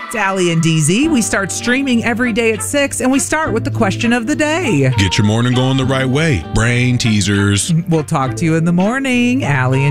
It's Allie and DZ. We start streaming every day at 6, and we start with the question of the day. Get your morning going the right way. Brain teasers. We'll talk to you in the morning, Allie and